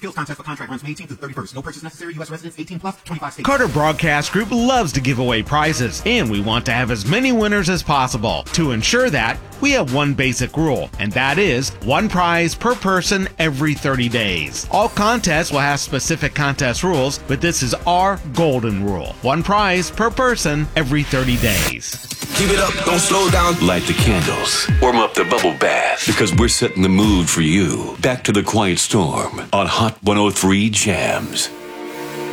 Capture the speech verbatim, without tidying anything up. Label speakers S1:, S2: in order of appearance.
S1: Skills contest for contract runs May eighteenth to the thirty-first. No purchase necessary. U S residents eighteen plus, twenty-five states.
S2: Carter Broadcast Group loves to give away prizes, and we want to have as many winners as possible. To ensure that, we have one basic rule, and that is one prize per person every thirty days. All contests will have specific contest rules, but this is our golden rule. One prize per person every thirty days.
S3: Keep it up, don't slow down.
S4: Light the candles. Warm up the bubble bath. Because we're setting the mood for you. Back to the Quiet Storm on Hot one oh three Jams.